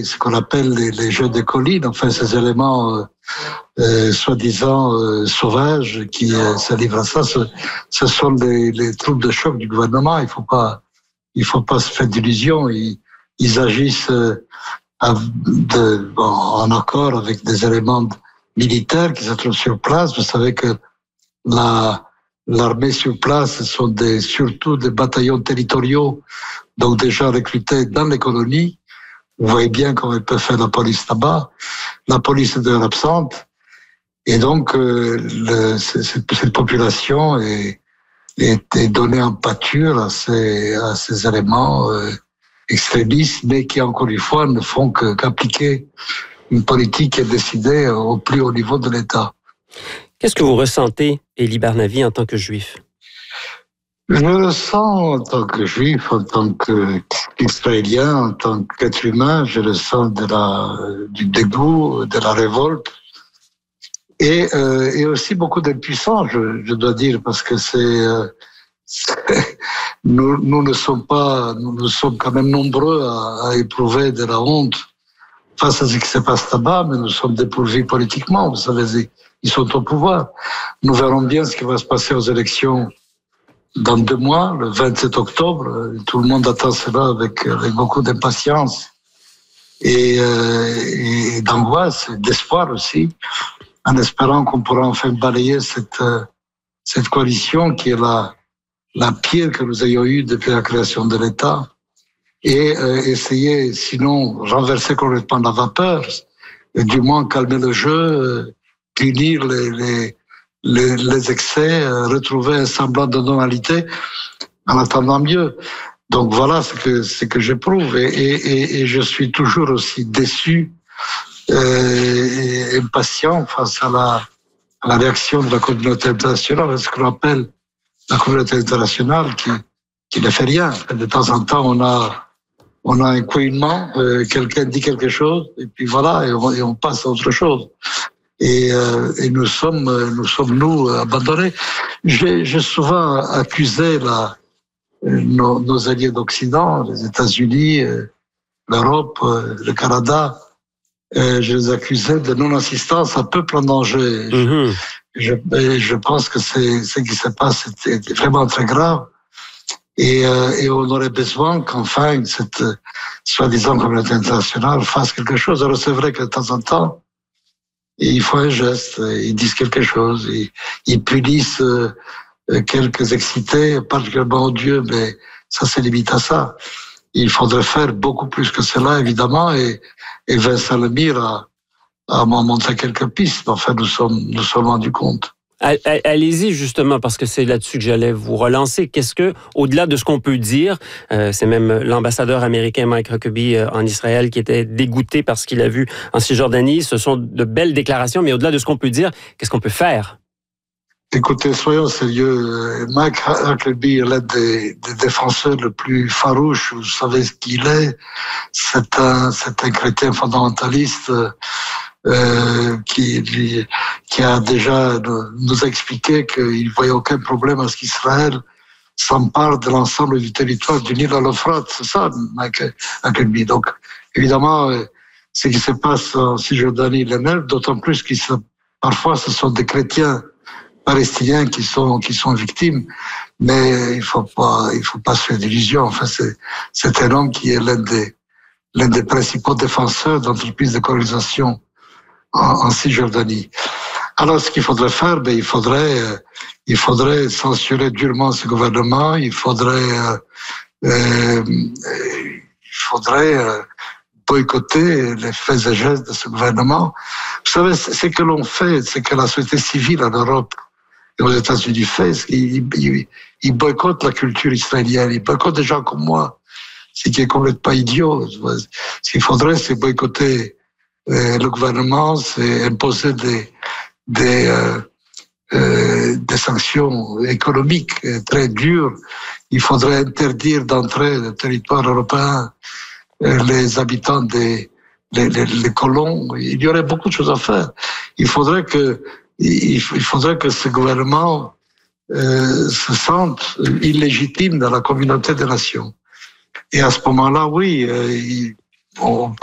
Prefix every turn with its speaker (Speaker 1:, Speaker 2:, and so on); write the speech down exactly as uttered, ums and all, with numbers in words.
Speaker 1: ce qu'on appelle les, les jeux de collines, enfin ces éléments euh, euh, soi-disant euh, sauvages qui euh, se livrent à ça. Ce, ce sont les, les troupes de choc du gouvernement. Il faut pas, il faut pas se faire d'illusions. Ils, ils agissent euh, de, bon, en accord avec des éléments militaires qui se trouvent sur place. Vous savez que la, l'armée sur place, ce sont des, surtout des bataillons territoriaux, donc déjà recrutés dans les colonies. Vous voyez bien comment peut faire la police là-bas. La police est de absente. Et donc, euh, le, cette, cette population est, est, est donnée en pâture à ces, à ces éléments euh, extrémistes, mais qui, encore une fois, ne font que, qu'appliquer une politique qui est décidée au plus haut niveau de l'État.
Speaker 2: Qu'est-ce que vous ressentez, Élie Barnavi, en tant que juif?
Speaker 1: Je le sens en tant que juif, en tant qu'israélien, en tant qu'être humain. Je le sens de la, du dégoût, de la révolte. Et, euh, et aussi beaucoup d'impuissance, je, je dois dire, parce que c'est, euh, c'est nous, nous ne sommes pas, nous, nous sommes quand même nombreux à, à éprouver de la honte face à ce qui se passe là-bas, mais nous sommes dépourvus politiquement. Vous savez, ils sont au pouvoir. Nous verrons bien ce qui va se passer aux élections dans deux mois, le vingt-sept octobre. Tout le monde attend cela avec, avec beaucoup d'impatience et, euh, et d'angoisse, d'espoir aussi, en espérant qu'on pourra enfin balayer cette, cette coalition qui est la, la pire que nous ayons eue depuis la création de l'État, et euh, essayer, sinon, renverser complètement la vapeur, et du moins calmer le jeu, euh, punir les, les, les, les excès, euh, retrouver un semblant de normalité en attendant mieux. Donc voilà ce que, ce que j'éprouve, et, et, et je suis toujours aussi déçu Euh, impatient face à la, à la réaction de la communauté internationale, ce qu'on appelle la communauté internationale qui, qui ne fait rien. De temps en temps, on a, on a un couinement, euh, quelqu'un dit quelque chose, et puis voilà, et on, et on passe à autre chose. Et, euh, et nous sommes, nous sommes, nous, abandonnés. J'ai, j'ai souvent accusé la, nos, nos alliés d'Occident, les États-Unis, euh, l'Europe, euh, le Canada. Euh, je les accusais de non-assistance à peuple en danger. Mmh. Je, je, je pense que c'est, ce qui se passe est vraiment très grave. Et, euh, et on aurait besoin qu'enfin cette soi-disant communauté internationale fasse quelque chose. Alors c'est vrai que de temps en temps, ils font un geste, ils disent quelque chose, ils, ils punissent euh, quelques excités, particulièrement odieux, mais ça se limite à ça. Il faudrait faire beaucoup plus que cela, évidemment, et, et Vincent Lemire a, a montré quelques pistes. Enfin, nous sommes, nous sommes rendus compte.
Speaker 2: Allez-y, justement, parce que c'est là-dessus que j'allais vous relancer. Qu'est-ce que, au-delà de ce qu'on peut dire, euh, c'est même l'ambassadeur américain Mike Huckabee euh, en Israël qui était dégoûté par ce qu'il a vu en Cisjordanie. Ce sont de belles déclarations, mais au-delà de ce qu'on peut dire, qu'est-ce qu'on peut faire?
Speaker 1: Écoutez, soyons sérieux. Mike Huckabee est l'un des, des défenseurs le plus farouche. Vous savez ce qu'il est. C'est un, c'est un chrétien fondamentaliste euh, qui, qui a déjà nous expliqué qu'il ne voyait aucun problème à ce qu'Israël s'empare de l'ensemble du territoire du Nil à l'Euphrate. C'est ça, Mike Huckabee. Donc, évidemment, ce qui se passe en Cisjordanie l'énerve, d'autant plus que parfois ce sont des chrétiens palestiniens qui sont qui sont victimes, mais il faut pas il faut pas se faire d'illusions. Enfin, c'est c'est un homme qui est l'un des l'un des principaux défenseurs d'entreprises de colonisation en, en Cisjordanie. Alors, ce qu'il faudrait faire, ben il faudrait euh, il faudrait censurer durement ce gouvernement. Il faudrait euh, euh, il faudrait euh, boycotter les faits et gestes de ce gouvernement. Vous savez, ce que l'on fait, c'est que la société civile en Europe et aux États-Unis fait, ils, ils, ils boycottent la culture israélienne, ils boycottent des gens comme moi, ce qui est complètement idiot. Ce qu'il faudrait, c'est boycotter euh, le gouvernement, c'est imposer des, des, euh, euh, des sanctions économiques très dures. Il faudrait interdire d'entrer dans le territoire européen euh, les habitants des les, les, les colons. Il y aurait beaucoup de choses à faire. Il faudrait que Il faudrait que ce gouvernement euh, se sente illégitime dans la communauté des nations. Et à ce moment-là, oui, euh, on